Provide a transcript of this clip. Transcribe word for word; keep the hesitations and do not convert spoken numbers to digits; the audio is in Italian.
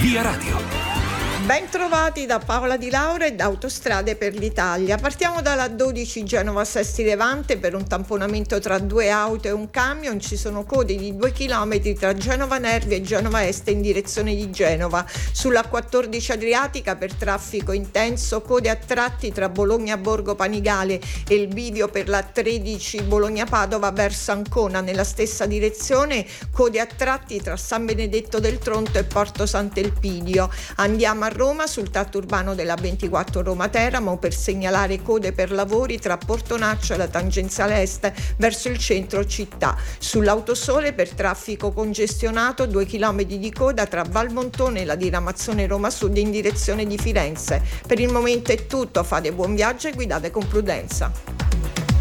Via Radio. Ben trovati da Paola Di Laura e da Autostrade per l'Italia. Partiamo dalla dodici Genova-Sesti Levante per un tamponamento tra due auto e un camion. Ci sono code di due chilometri tra Genova Nervi e Genova Est in direzione di Genova. Sulla quattordici Adriatica per traffico intenso, code a tratti tra Bologna Borgo Panigale e il bivio per la tredici Bologna Padova verso Ancona nella stessa direzione, code a tratti tra San Benedetto del Tronto e Porto Sant'Elpidio. Andiamo a Roma sul tratto urbano della ventiquattro Roma-Teramo per segnalare code per lavori tra Portonaccio e la tangenziale est verso il centro città. Sull'Autosole per traffico congestionato due chilometri di coda tra Valmontone e la diramazione Roma Sud in direzione di Firenze. Per il momento è tutto, fate buon viaggio e guidate con prudenza.